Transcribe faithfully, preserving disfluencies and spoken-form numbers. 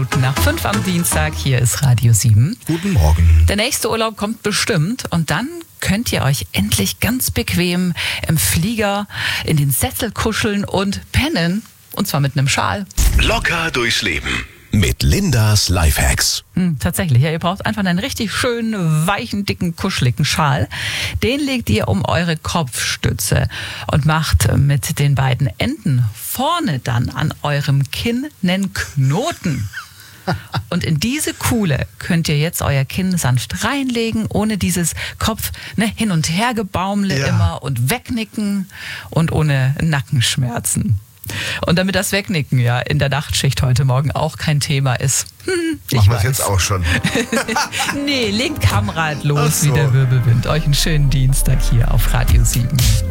Nach fünf am Dienstag, hier ist Radio sieben. Guten Morgen. Der nächste Urlaub kommt bestimmt und dann könnt ihr euch endlich ganz bequem im Flieger in den Sessel kuscheln und pennen. Und zwar mit einem Schal. Locker durchs Leben mit Lindas Lifehacks. Hm, tatsächlich, ja, ihr braucht einfach einen richtig schönen, weichen, dicken, kuscheligen Schal. Den legt ihr um eure Kopfstütze und macht mit den beiden Enden vorne dann an eurem Kinn einen Knoten. Und in diese Kuhle könnt ihr jetzt euer Kinn sanft reinlegen, ohne dieses Kopf ne, hin und her gebaumle Ja. immer und wegnicken und ohne Nackenschmerzen. Und damit das Wegnicken ja in der Nachtschicht heute Morgen auch kein Thema ist. Hm, ich Machen wir weiß. es jetzt auch schon. Nee, legt Kammrad los Ach so. wie der Wirbelwind. Euch einen schönen Dienstag hier auf Radio sieben.